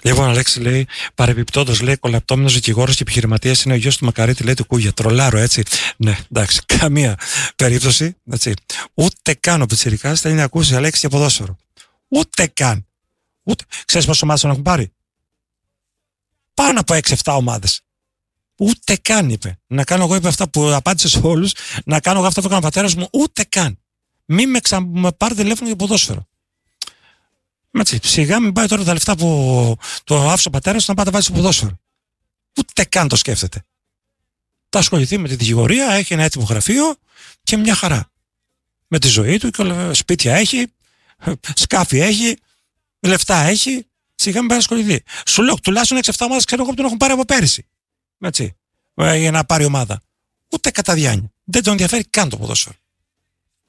Λοιπόν, Αλέξη λέει, παρεμπιπτόντως λέει, κολαπτώμενος δικηγόρος και επιχειρηματίας είναι ο γιος του Μακαρίτη, λέει του Κούγια. Τρολάρω, έτσι. Ναι, εντάξει, καμία περίπτωση. Έτσι. Ούτε καν ο πιτσιρικάς θέλει να ακούσει Αλέξη για ποδόσφαιρο. Ούτε καν. Ξέρεις πόσες ομάδες τον έχουν πάρει? Πάνω από 6-7 ομάδες. Ούτε καν, είπε. Να κάνω εγώ, είπε, αυτά που απάντησε σε όλους, να κάνω εγώ αυτά που έκανε ο πατέρας μου. Ούτε καν. Μην με πάρει τηλέφωνο για ποδόσφαιρο. Έτσι, σιγά μην πάει τώρα τα λεφτά που το άφησε ο πατέρας να πάει τα βάλει στο ποδόσφαιρο. Ούτε καν το σκέφτεται. Θα ασχοληθεί με τη δικηγορία, έχει ένα έτοιμο γραφείο και μια χαρά. Με τη ζωή του, και σπίτια έχει, σκάφη έχει, λεφτά έχει. Σιγά μην πάει να ασχοληθεί. Σου λέω, τουλάχιστον 6-7 ομάδες ξέρω εγώ που τον έχουν πάρει από πέρυσι. Έτσι, για να πάρει ομάδα. Ούτε κατά διάνοια. Δεν τον ενδιαφέρει καν το ποδόσφαιρο.